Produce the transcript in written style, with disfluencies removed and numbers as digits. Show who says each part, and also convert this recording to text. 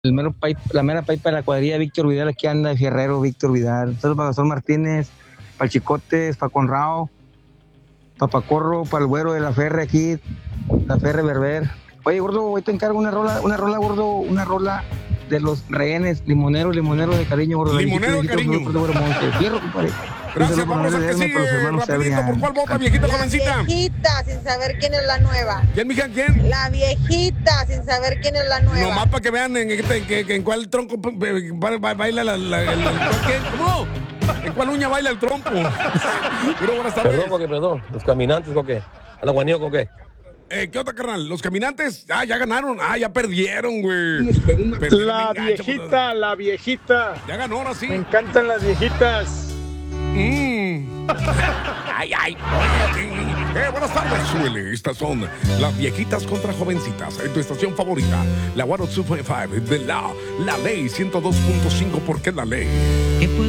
Speaker 1: el mero la mera pipa de la cuadrilla, Víctor Vidal, aquí anda de Fierrero, Víctor Vidal. Entonces, para Gastón Martínez, para el Chicotes, para Conrado, para Pacorro, para el güero de la Ferre aquí, la Ferre Berber. Oye, gordo, hoy te encargo una rola, gordo, una rola de los rehenes, limonero de cariño, gordo.
Speaker 2: Limonero de cariño.
Speaker 1: Fierro, compadre.
Speaker 2: Gracias, vamos a que sigue, rapidito, ¿por cuál vota, viejita jovencita?
Speaker 3: La viejita, sin saber quién es la nueva.
Speaker 2: ¿Quién, mija, quién?
Speaker 3: La viejita, sin saber quién es la nueva.
Speaker 2: Nomás para que vean en cuál tronco baila ¿Cómo? ¿En cuál uña baila el trompo? Pero buenas tardes.
Speaker 4: Perdón, los caminantes, ¿con qué? ¿A la guanillo con qué?
Speaker 2: ¿Qué onda, carnal? Los caminantes, ya ganaron. Ya perdieron, güey.
Speaker 5: La viejita.
Speaker 2: Ya ganó, ahora sí.
Speaker 5: Me encantan las viejitas.
Speaker 2: Buenas tardes, Suele. Estas son las viejitas contra jovencitas en tu estación favorita, la 102.5 de la Ley 102.5, porque la ley.